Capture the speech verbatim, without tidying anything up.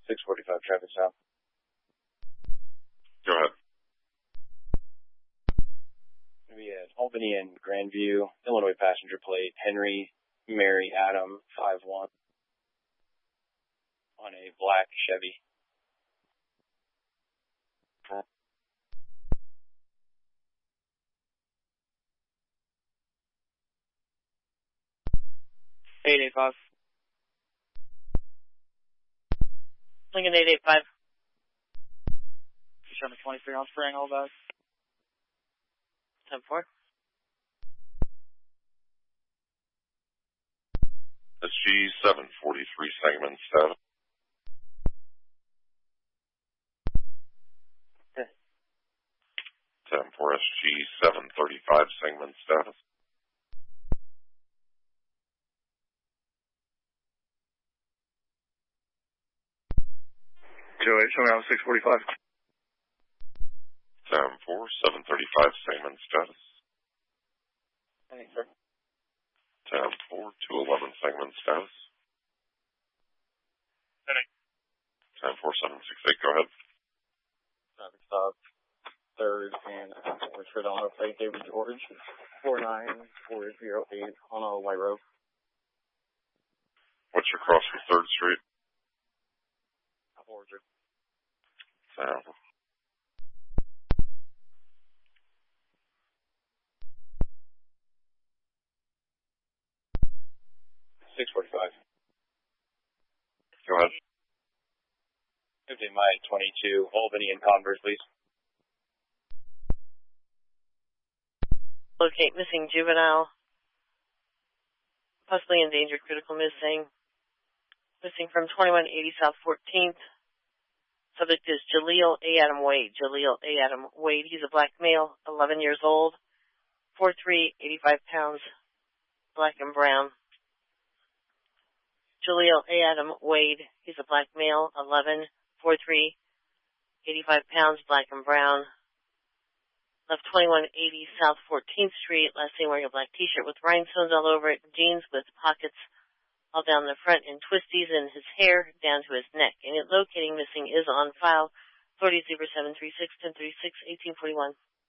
six forty-five traffic stop. Go ahead. We had Albany and Grandview, Illinois passenger plate, Henry, Mary, Adam, five one, on a black Chevy. eight eight five. Lincoln eight eight five. Show me twenty-three on spring, all back. ten four. S G seven forty-three segment status. Okay. ten four S G seven thirty-five segment status. two eight, show me out six forty-five. ten four, seven thirty-five segment status. Thanks, sir. ten four, two eleven segment status. ten four, seven six eight, go ahead. Traffic stop, third and Richard on a plate, David George, four nine four zero eight on a white road. What's your cross for third Street? Orchard. Sample. six forty-five. Go ahead. fifty Mike twenty-two, Albany and Converse, please. Locate missing juvenile. Possibly endangered, critical missing. Missing from twenty-one eighty South fourteenth. Subject is Jaleel A. Adam Wade. Jaleel A. Adam Wade. He's a black male, eleven years old, four three, eighty-five pounds, black and brown. Jaleel A. Adam Wade. He's a black male, eleven, four three, eighty-five pounds, black and brown. Left twenty-one eighty South fourteenth Street. Last seen wearing a black t-shirt with rhinestones all over it, jeans with pockets all down the front and twisties in his hair down to his neck. And locating missing is on file. Authorities Zebra seven three six, ten thirty-six, eighteen forty-one.